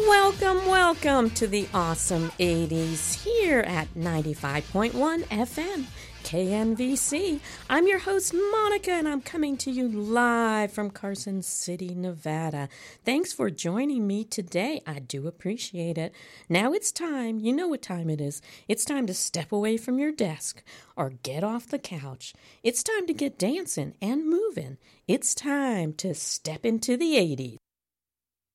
Welcome to the awesome 80s here at 95.1 FM KNVC. I'm your host, Monica, and I'm coming to you live from Carson City, Nevada. Thanks for joining me today. I do appreciate it. Now it's time, you know what time it is. It's time to step away from your desk or get off the couch. It's time to get dancing and moving. It's time to step into the 80s.